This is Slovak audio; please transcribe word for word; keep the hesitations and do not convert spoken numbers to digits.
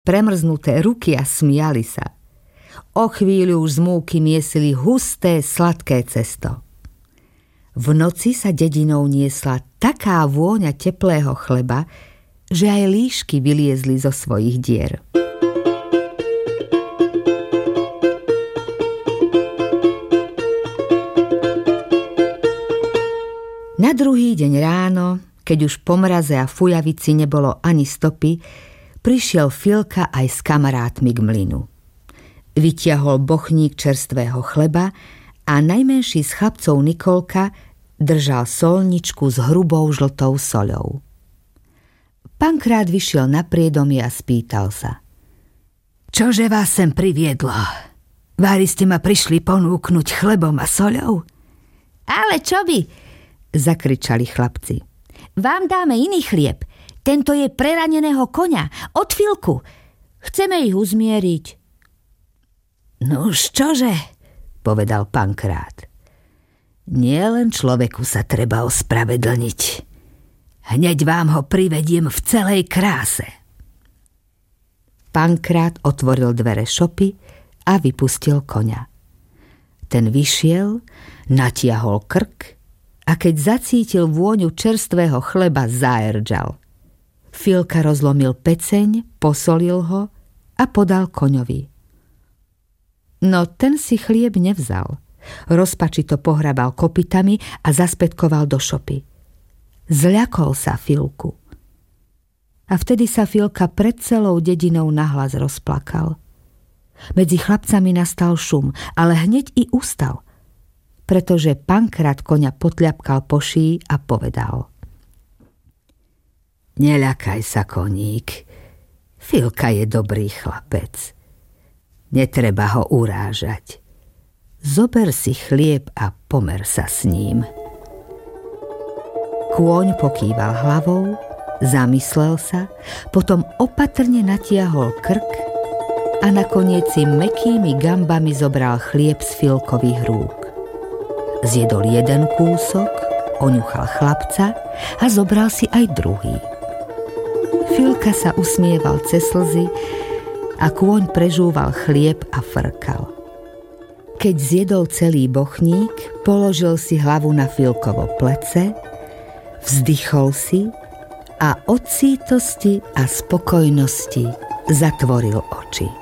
premrznuté ruky a smiali sa. O chvíľu už z múky miesili husté, sladké cesto. V noci sa dedinou niesla taká vôňa teplého chleba, že aj líšky vyliezli zo svojich dier. Na druhý deň ráno, keď už po mraze a fujavici nebolo ani stopy, prišiel Filka aj s kamarátmi k mlynu. Vytiahol bochník čerstvého chleba a najmenší z chlapcov Nikolka držal solničku s hrubou žltou soľou. Pankrát vyšiel na priedomie a spýtal sa: Čože vás sem priviedlo? Vári ste ma prišli ponúknuť chlebom a soľou? Ale čo by? Zakričali chlapci. Vám dáme iný chlieb. Tento je preraneného koňa, od Filku. Chceme ich uzmieriť. Nuž čože? Povedal Pankrát. Nie len človeku sa treba ospravedlniť. Hneď vám ho privediem v celej kráse. Pankrát otvoril dvere šopy a vypustil koňa. Ten vyšiel, natiahol krk a keď zacítil vôňu čerstvého chleba, zaerdžal. Filka rozlomil peceň, posolil ho a podal koňovi. No ten si chlieb nevzal. Rozpačito pohrabal kopytami a zaspätkoval do šopy. Zľakol sa Filku. A vtedy sa Filka pred celou dedinou nahlas rozplakal. Medzi chlapcami nastal šum, ale hneď i ustal, pretože Pankrát koňa potľapkal po šíji a povedal: Neľakaj sa, koník. Filka je dobrý chlapec. Netreba ho urážať. Zober si chlieb a pomer sa s ním. Kôň pokýval hlavou, zamyslel sa, potom opatrne natiahol krk a nakoniec si mäkkými gambami zobral chlieb z Filkových rúk. Zjedol jeden kúsok, oňuchal chlapca a zobral si aj druhý. Filka sa usmieval cez slzy a kôň prežúval chlieb a frkal. Keď zjedol celý bochník, položil si hlavu na Filkovo plece, vzdychol si a od sítosti a spokojnosti zatvoril oči.